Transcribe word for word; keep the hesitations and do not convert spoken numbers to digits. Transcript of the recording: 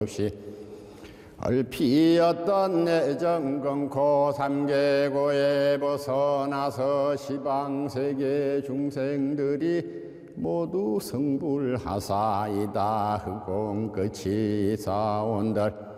없이 얼피었던 내정건코 삼계고에 벗어나서 시방세계 중생들이 모두 성불하사이다. 흑공 끝이 사온들